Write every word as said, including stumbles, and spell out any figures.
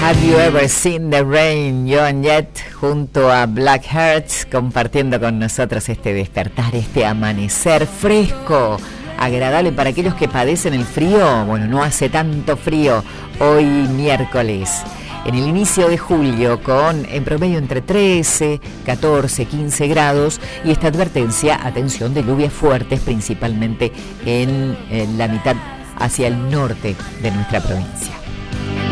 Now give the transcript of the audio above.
Have you ever seen the rain? Joan Jett junto a Black Hearts compartiendo con nosotros este despertar, este amanecer fresco, agradable para aquellos que padecen el frío. Bueno, no hace tanto frío hoy miércoles, en el inicio de julio, con en promedio entre trece, catorce, quince grados, y esta advertencia, atención, de lluvias fuertes, principalmente en, en la mitad hacia el norte de nuestra provincia.